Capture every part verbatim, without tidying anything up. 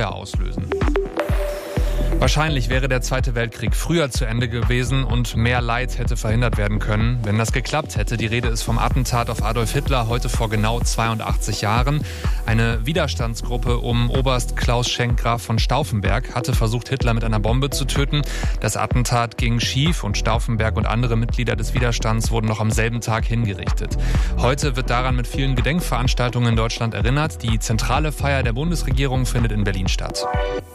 Ärger auslösen. Wahrscheinlich wäre der Zweite Weltkrieg früher zu Ende gewesen und mehr Leid hätte verhindert werden können, wenn das geklappt hätte. Die Rede ist vom Attentat auf Adolf Hitler heute vor genau zweiundachtzig Jahren. Eine Widerstandsgruppe um Oberst Klaus Schenk Graf von Stauffenberg hatte versucht, Hitler mit einer Bombe zu töten. Das Attentat ging schief und Stauffenberg und andere Mitglieder des Widerstands wurden noch am selben Tag hingerichtet. Heute wird daran mit vielen Gedenkveranstaltungen in Deutschland erinnert. Die zentrale Feier der Bundesregierung findet in Berlin statt.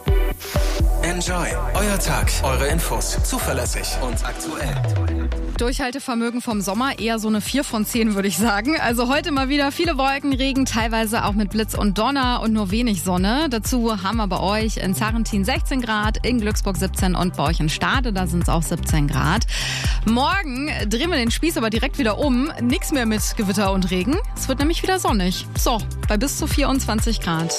Enjoy. Euer Tag. Eure Infos. Zuverlässig und aktuell. Durchhaltevermögen vom Sommer eher so eine vier von zehn, würde ich sagen. Also heute mal wieder viele Wolken, Regen, teilweise auch mit Blitz und Donner und nur wenig Sonne. Dazu haben wir bei euch in Sarrentin sechzehn Grad, in Glücksburg siebzehn und bei euch in Stade, da sind es auch siebzehn Grad. Morgen drehen wir den Spieß aber direkt wieder um. Nix mehr mit Gewitter und Regen. Es wird nämlich wieder sonnig. So, bei bis zu vierundzwanzig Grad.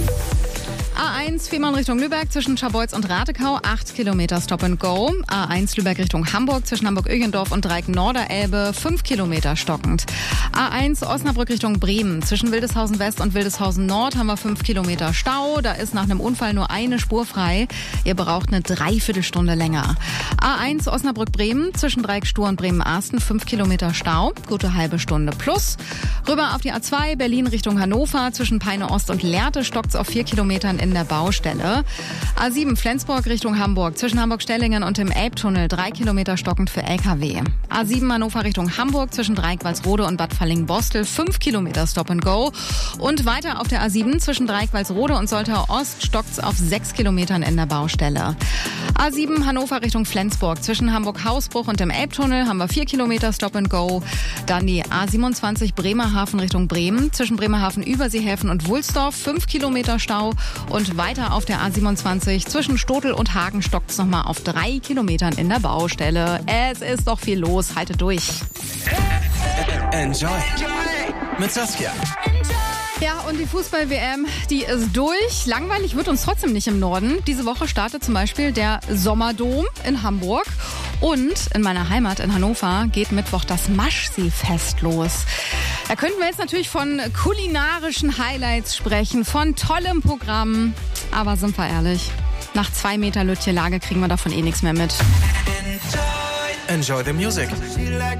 A eins Fehmarn Richtung Lübeck zwischen Scharbeutz und Ratekau, acht Kilometer Stop and Go. A eins Lübeck Richtung Hamburg zwischen Hamburg-Ögendorf und Dreieck-Norderelbe, fünf Kilometer stockend. A eins Osnabrück Richtung Bremen zwischen Wildeshausen West und Wildeshausen Nord haben wir fünf Kilometer Stau. Da ist nach einem Unfall nur eine Spur frei. Ihr braucht eine Dreiviertelstunde länger. A eins Osnabrück-Bremen zwischen Dreieck-Stur und Bremen-Arsten, fünf Kilometer Stau, gute halbe Stunde plus. Rüber auf die A zwei Berlin Richtung Hannover zwischen Peine Ost und Lehrte stockt's auf vier Kilometern in der Baustelle. A sieben Flensburg Richtung Hamburg zwischen Hamburg-Stellingen und dem Elbtunnel, drei Kilometer stockend für L K W. A sieben Hannover Richtung Hamburg zwischen Dreieck-Walsrode und Bad Falling-Bostel, fünf Kilometer Stop and Go. Und weiter auf der A sieben zwischen Dreieck-Walsrode und Soltau Ost stockt's auf sechs Kilometern in der Baustelle. A sieben Hannover Richtung Flensburg zwischen Hamburg-Hausbruch und dem Elbtunnel haben wir vier Kilometer Stop and Go. Dann die A siebenundzwanzig Bremerhaven Richtung Bremen zwischen Bremerhaven, Überseehäfen und Wulsdorf, fünf Kilometer Stau. Und weiter auf der A siebenundzwanzig zwischen Stotel und Hagen stockt's nochmal auf drei Kilometern in der Baustelle. Es ist doch viel los, haltet durch. Enjoy. Mit Saskia. Ja, und die Fußball-W M, die ist durch. Langweilig wird uns trotzdem nicht im Norden. Diese Woche startet zum Beispiel der Sommerdom in Hamburg. Und in meiner Heimat in Hannover geht Mittwoch das Maschsee-Fest los. Da könnten wir jetzt natürlich von kulinarischen Highlights sprechen, von tollem Programm. Aber sind wir ehrlich, nach zwei Meter Lütje Lage kriegen wir davon eh nichts mehr mit. Enjoy the music.